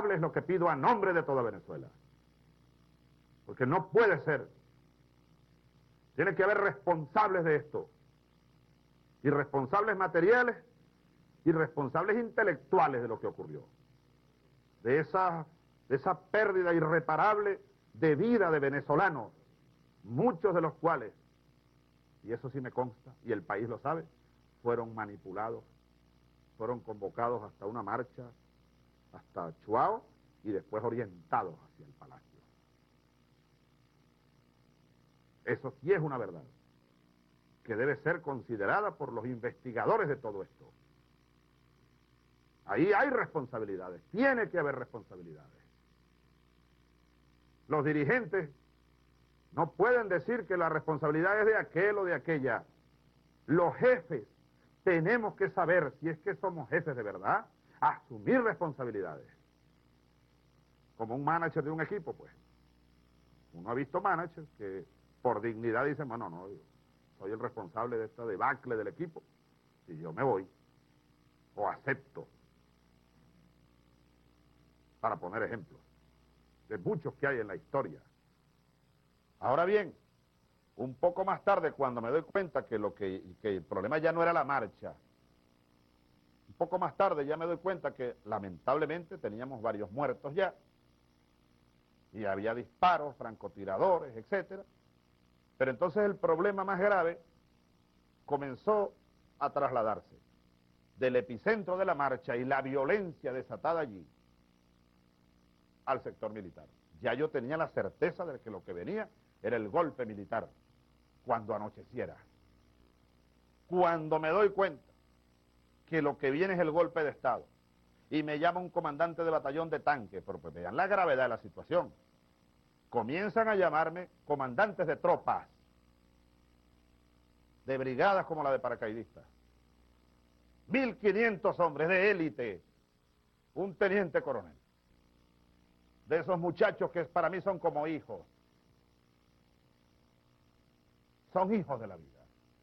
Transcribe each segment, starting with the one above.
inaceptable es lo que pido a nombre de toda Venezuela. Porque no puede ser. Tiene que haber responsables de esto. Y responsables materiales y responsables intelectuales de lo que ocurrió. De esa pérdida irreparable de vida de venezolanos, muchos de los cuales, y eso sí me consta, y el país lo sabe, fueron manipulados, fueron convocados hasta una marcha, hasta Chuao, y después orientados hacia el palacio. Eso sí es una verdad, que debe ser considerada por los investigadores de todo esto. Ahí hay responsabilidades, tiene que haber responsabilidades. Los dirigentes no pueden decir que la responsabilidad es de aquel o de aquella. Los jefes tenemos que saber, si es que somos jefes de verdad, asumir responsabilidades. Como un manager de un equipo, pues. Uno ha visto managers que por dignidad dicen, bueno, no, yo soy el responsable de esta debacle del equipo y yo me voy, o acepto, para poner ejemplos de muchos que hay en la historia. Ahora bien, un poco más tarde, cuando me doy cuenta que el problema ya no era la marcha, un poco más tarde ya me doy cuenta que lamentablemente teníamos varios muertos ya, y había disparos, francotiradores, etcétera. Pero entonces el problema más grave comenzó a trasladarse del epicentro de la marcha y la violencia desatada allí al sector militar. Ya yo tenía la certeza de que lo que venía era el golpe militar, cuando anocheciera. Cuando me doy cuenta que lo que viene es el golpe de Estado, y me llama un comandante de batallón de tanque, pero pues vean la gravedad de la situación. Comienzan a llamarme comandantes de tropas, de brigadas como la de paracaidistas. 1.500 hombres de élite, un teniente coronel. De esos muchachos que para mí son como hijos. Son hijos de la vida.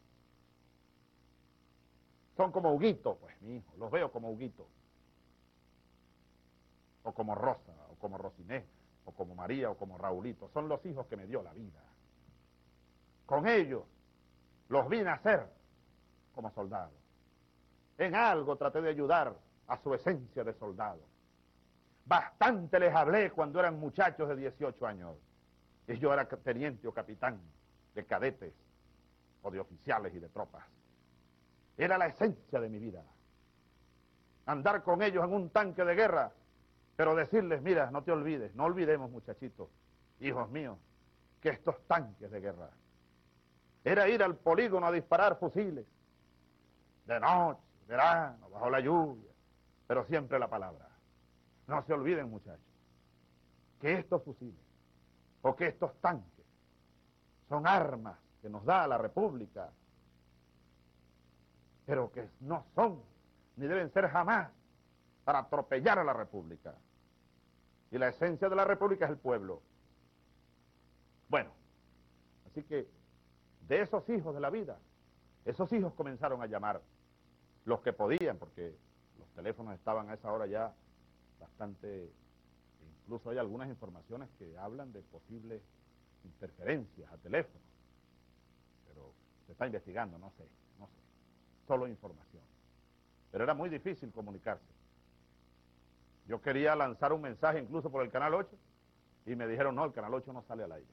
Son como Huguito, pues mi hijo, los veo como Huguito. O como Rosa, o como Rosinés, o como María, o como Raulito. Son los hijos que me dio la vida. Con ellos los vi nacer como soldados. En algo traté de ayudar a su esencia de soldado. Bastante les hablé cuando eran muchachos de 18 años. Y yo era teniente o capitán de cadetes, o de oficiales y de tropas. Era la esencia de mi vida. Andar con ellos en un tanque de guerra, pero decirles, mira, no te olvides, no olvidemos, muchachitos, hijos míos, que estos tanques de guerra, era ir al polígono a disparar fusiles, de noche, verano, bajo la lluvia, pero siempre la palabra. No se olviden, muchachos, que estos fusiles, o que estos tanques, son armas que nos da la República, pero que no son, ni deben ser jamás, para atropellar a la República. Y la esencia de la República es el pueblo. Bueno, así que de esos hijos de la vida, esos hijos comenzaron a llamar, los que podían, porque los teléfonos estaban a esa hora ya bastante, incluso hay algunas informaciones que hablan de posibles interferencias a teléfono, pero se está investigando, no sé, solo información. Pero era muy difícil comunicarse. Yo quería lanzar un mensaje incluso por el Canal 8 y me dijeron, no, el Canal 8 no sale al aire.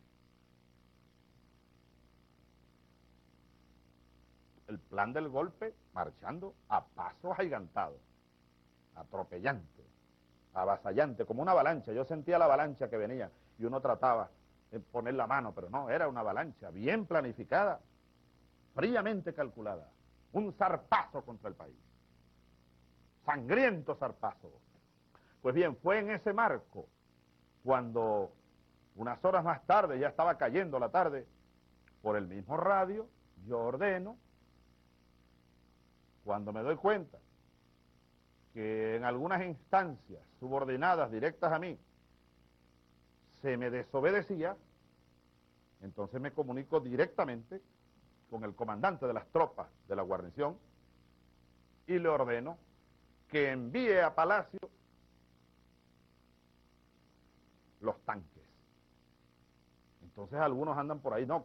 El plan del golpe marchando a pasos agigantados, atropellante, avasallante, como una avalancha. Yo sentía la avalancha que venía y uno trataba de poner la mano, pero no, era una avalancha bien planificada, fríamente calculada, un zarpazo contra el país, sangriento zarpazo. Pues bien, fue en ese marco cuando unas horas más tarde, ya estaba cayendo la tarde, por el mismo radio, yo ordeno, cuando me doy cuenta que en algunas instancias subordinadas directas a mí se me desobedecía, entonces me comunico directamente con el comandante de las tropas de la guarnición y le ordeno que envíe a Palacio Entonces algunos andan por ahí, no,